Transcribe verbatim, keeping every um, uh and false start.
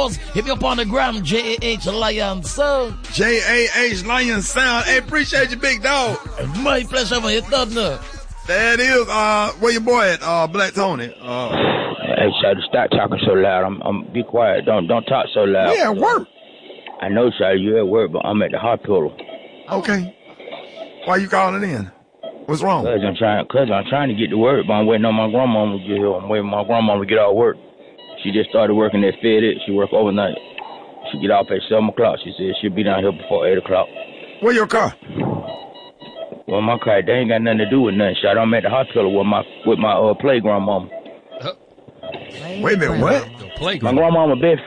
course, hit me up on the gram, J A H Lion Sound. J A H Lion Sound. Hey, appreciate you, big dog. My pleasure, man. You done now. There it is. Uh, where your boy at? Uh, Black Tony. Uh, hey, Shawty, stop talking so loud. I'm, I'm, be quiet. Don't, don't talk so loud. Yeah, work. I know, Shawty, you at work, but I'm at the hospital. Okay. Why you calling in? What's wrong? Cause I'm trying, cause I'm trying to get to work, but I'm waiting on my grandmama to get here. I'm waiting on my grandmama to get out of work. She just started working at FedEx. She work overnight. She get off at seven o'clock. She said she'll be down here before eight o'clock. Where your car? Well, my car, they ain't got nothing to do with nothing, Shawty. I'm at the hospital with my with my uh, playground mama. Wait a minute, what? Playground. My grandmama best friend.